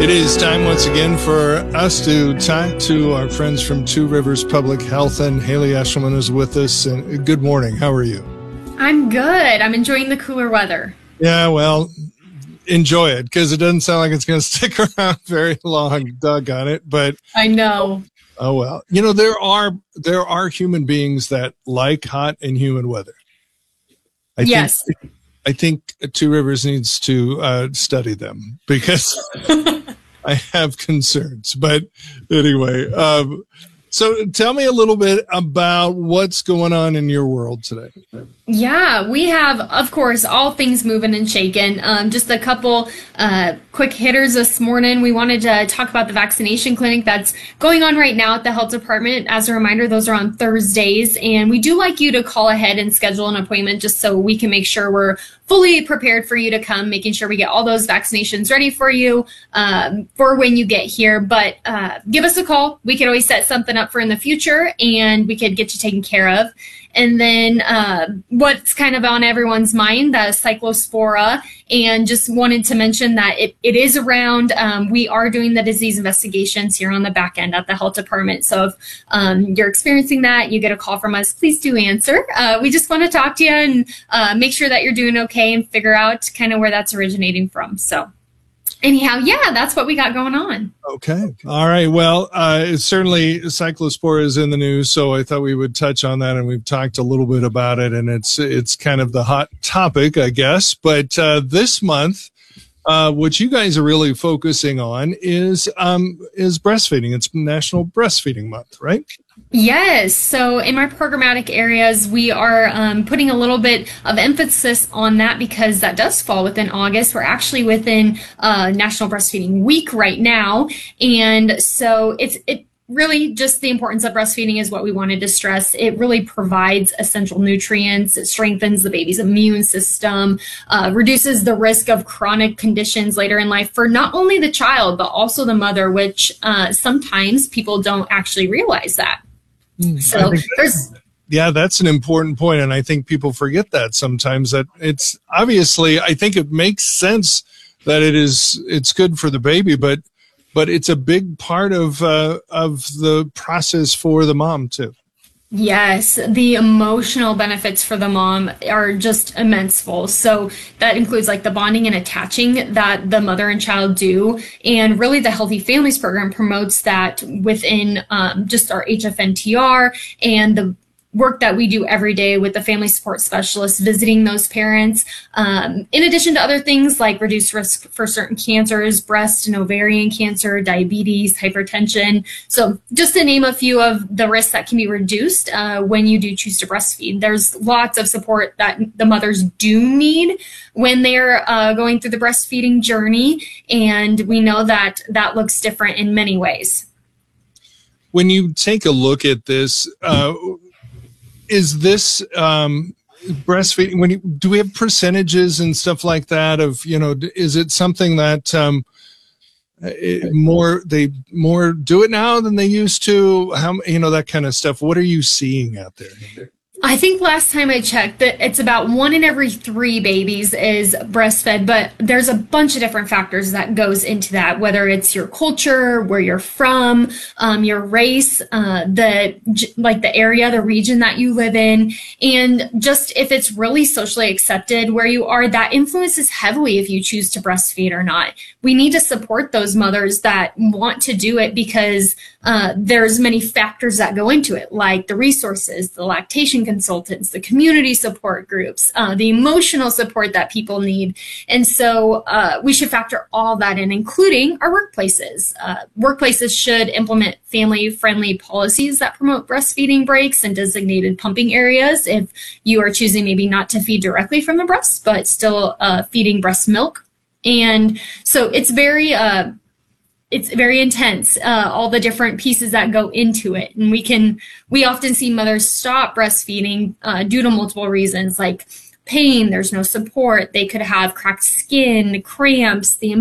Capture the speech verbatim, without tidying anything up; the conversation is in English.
It is time once again for us to talk to our friends from Two Rivers Public Health, and Haley Eshelman is with us. And good morning. How are you? I'm good. I'm enjoying the cooler weather. Yeah, well, enjoy it, because it doesn't sound like it's going to stick around very long. Doggone it. But I know. Oh well. You know, there are there are human beings that like hot and humid weather. I yes. Think, I think Two Rivers needs to uh, study them, because I have concerns. But anyway, um, so tell me a little bit about what's going on in your world today. Yeah, we have, of course, all things moving and shaking. Um, just a couple uh, quick hitters this morning. We wanted to talk about the vaccination clinic that's going on right now at the health department. As a reminder, those are on Thursdays, and we do like you to call ahead and schedule an appointment just so we can make sure we're fully prepared for you to come, making sure we get all those vaccinations ready for you um, for when you get here. But uh, give us a call. We could always set something up for in the future, and we could get you taken care of. And then uh, what's kind of on everyone's mind, the cyclospora, and just wanted to mention that it, it is around. Um, we are doing the disease investigations here on the back end at the health department. So if um, you're experiencing that, you get a call from us, please do answer. Uh, we just want to talk to you and uh, make sure that you're doing okay and figure out kind of where that's originating from. So anyhow, yeah, that's what we got going on. Okay. All right. Well, uh, it's certainly cyclospora is in the news, so I thought we would touch on that, and we've talked a little bit about it, and it's it's kind of the hot topic, I guess. But uh, this month, uh, what you guys are really focusing on is um, is breastfeeding. It's National Breastfeeding Month, right? Yes. So in my programmatic areas, we are um, putting a little bit of emphasis on that because that does fall within August. We're actually within uh, National Breastfeeding Week right now. And so it's it really just the importance of breastfeeding is what we wanted to stress. It really provides essential nutrients. It strengthens the baby's immune system, uh, reduces the risk of chronic conditions later in life for not only the child, but also the mother, which uh, sometimes people don't actually realize that. So there's, yeah, that's an important point, and I think people forget that sometimes. That it's obviously, I think it makes sense that it is it's good for the baby, but but it's a big part of uh, of the process for the mom too. Yes, the emotional benefits for the mom are just immenseful. So that includes like the bonding and attaching that the mother and child do. And really the Healthy Families Program promotes that within um, just our H F N T R and the work that we do every day with the family support specialists visiting those parents, um, in addition to other things like reduced risk for certain cancers, breast and ovarian cancer, diabetes, hypertension. So just to name a few of the risks that can be reduced uh, when you do choose to breastfeed. There's lots of support that the mothers do need when they're uh, going through the breastfeeding journey, and we know that that looks different in many ways. When you take a look at this, uh, is this um, breastfeeding? When you, do we have percentages and stuff like that? Of you know, is it something that um, it, more they more do it now than they used to? How you know that kind of stuff? What are you seeing out there? I think last time I checked that it's about one in every three babies is breastfed, but there's a bunch of different factors that goes into that, whether it's your culture, where you're from, um, your race, uh, the like the area, the region that you live in, and just if it's really socially accepted where you are, that influences heavily if you choose to breastfeed or not. We need to support those mothers that want to do it because uh, there's many factors that go into it, like the resources, the lactation consultants, the community support groups, uh, the emotional support that people need. And so uh, we should factor all that in, including our workplaces. Uh, workplaces should implement family-friendly policies that promote breastfeeding breaks and designated pumping areas if you are choosing maybe not to feed directly from the breast, but still uh, feeding breast milk. And so it's very... Uh, It's very intense, uh, all the different pieces that go into it. And we can, we often see mothers stop breastfeeding uh, due to multiple reasons, like pain, there's no support, they could have cracked skin, cramps, the